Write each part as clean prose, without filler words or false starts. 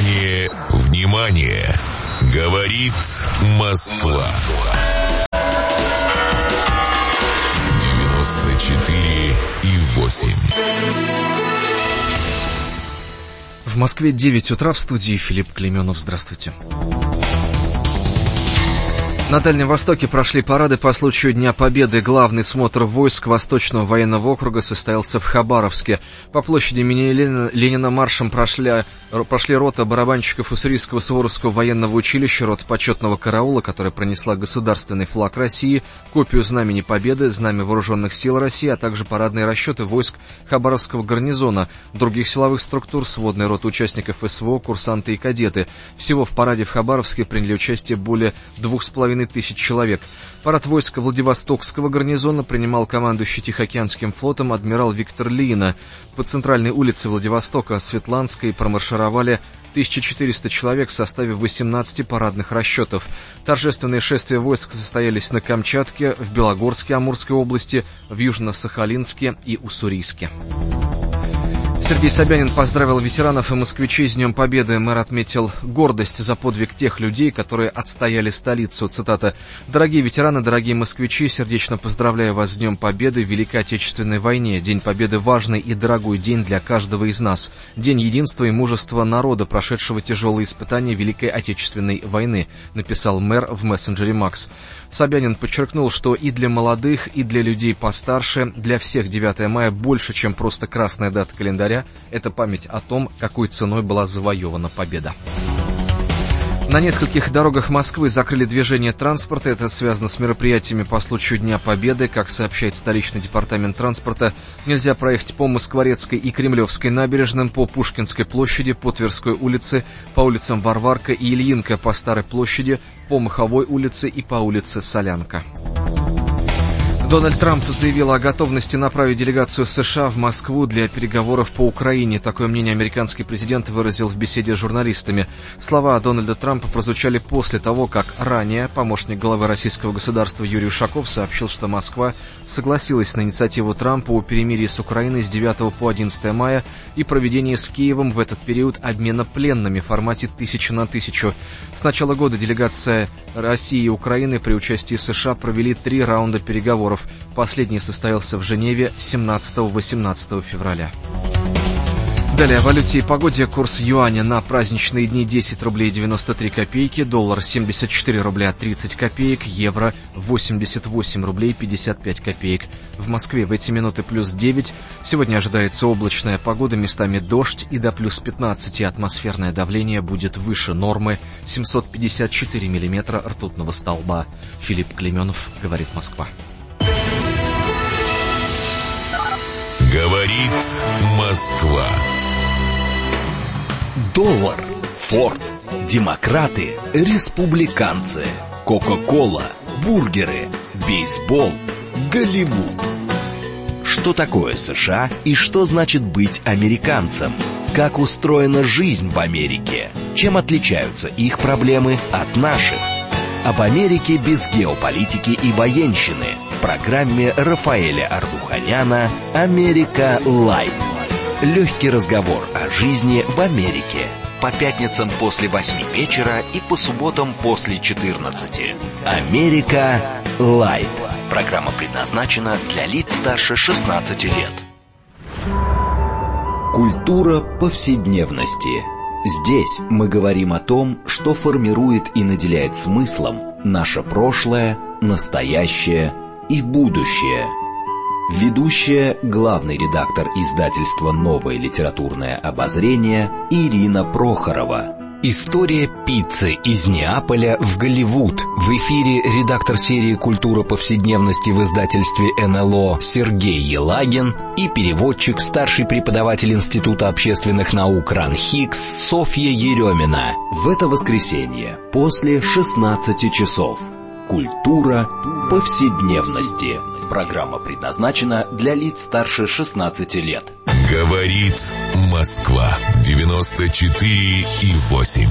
Внимание, внимание! Говорит Москва. 94,8. В Москве 9 утра, в студии Филипп Клейменов. Здравствуйте. На Дальнем Востоке прошли парады по случаю Дня Победы. Главный смотр войск Восточного военного округа состоялся в Хабаровске. По площади имени Ленина маршем прошли рота барабанщиков Уссурийского Суворовского военного училища, рота почетного караула, которая пронесла государственный флаг России, копию Знамени Победы, Знамя Вооруженных сил России, а также парадные расчеты войск Хабаровского гарнизона, других силовых структур, сводной роты участников СВО, курсанты и кадеты. Всего в параде в Хабаровске приняли участие более 2500 человек. Парад войск Владивостокского гарнизона принимал командующий Тихоокеанским флотом адмирал Виктор Лиина. По центральной улице Владивостока, Светланской, промаршировали 1400 человек в составе 18 парадных расчетов. Торжественные шествия войск состоялись на Камчатке, в Белогорске Амурской области, в Южно-Сахалинске и Уссурийске. Сергей Собянин поздравил ветеранов и москвичей с Днем Победы. Мэр отметил гордость за подвиг тех людей, которые отстояли столицу. Цитата: «Дорогие ветераны, дорогие москвичи, сердечно поздравляю вас с Днем Победы в Великой Отечественной войне. День Победы — важный и дорогой день для каждого из нас. День единства и мужества народа, прошедшего тяжелые испытания Великой Отечественной войны», написал мэр в мессенджере Макс. Собянин подчеркнул, что и для молодых, и для людей постарше, для всех 9 мая больше, чем просто красная дата календаря. Это память о том, какой ценой была завоевана победа. На нескольких дорогах Москвы закрыли движение транспорта. Это связано с мероприятиями по случаю Дня Победы. Как сообщает столичный департамент транспорта, нельзя проехать по Москворецкой и Кремлевской набережным, по Пушкинской площади, по Тверской улице, по улицам Варварка и Ильинка, по Старой площади, по Маховой улице и по улице Солянка. Дональд Трамп заявил о готовности направить делегацию США в Москву для переговоров по Украине. Такое мнение американский президент выразил в беседе с журналистами. Слова Дональда Трампа прозвучали после того, как ранее помощник главы российского государства Юрий Ушаков сообщил, что Москва согласилась на инициативу Трампа о перемирии с Украиной с 9 по 11 мая и проведении с Киевом в этот период обмена пленными в формате 1000 на 1000. С начала года делегация России и Украины при участии США провели 3 раунда переговоров. Последний состоялся в Женеве 17-18 февраля. Далее о валюте и погоде. Курс юаня на праздничные дни 10 рублей 93 копейки, доллар 74 рубля 30 копеек, евро 88 рублей 55 копеек. В Москве в эти минуты плюс 9. Сегодня ожидается облачная погода, местами дождь и до плюс 15. Атмосферное давление будет выше нормы 754 миллиметра ртутного столба. Филипп Клейменов, говорит Москва. Говорит Москва. Доллар, Форд, демократы, республиканцы, Кока-кола, бургеры, бейсбол, Голливуд. Что такое США и что значит быть американцем? Как устроена жизнь в Америке? Чем отличаются их проблемы от наших? Об Америке без геополитики и военщины в программе Рафаэля Ардуханяна «Америка Лайв». Легкий разговор о жизни в Америке. По пятницам после 8 вечера и по субботам после 14. «Америка Лайв». Программа предназначена для лиц старше 16 лет. Культура повседневности. Здесь мы говорим о том, что формирует и наделяет смыслом наше прошлое, настоящее и будущее. Ведущая, главный редактор издательства «Новое литературное обозрение» Ирина Прохорова. История пиццы из Неаполя в Голливуд. В эфире редактор серии «Культура повседневности» в издательстве НЛО Сергей Елагин и переводчик, старший преподаватель Института общественных наук РАНХИКС Софья Еремина. В это воскресенье после 16 часов. Культура повседневности. Программа предназначена для лиц старше 16 лет. Говорит Москва. 94,8.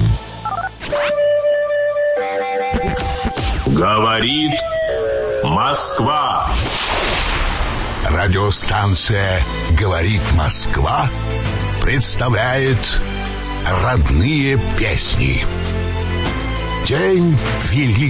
Говорит Москва. Радиостанция «Говорит Москва» представляет родные песни. День великий.